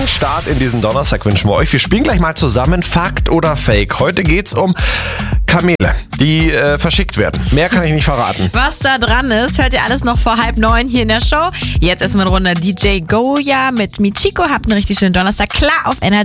guten Start in diesen Donnerstag wünschen wir euch. Wir spielen gleich mal zusammen Fakt oder Fake. Heute geht's um Kamele, die verschickt werden. Mehr kann ich nicht verraten. Was da dran ist, hört ihr alles noch vor 8:30 hier in der Show. Jetzt erstmal eine Runde DJ Goya mit Michiko. Habt einen richtig schönen Donnerstag. Klar auf NRJ.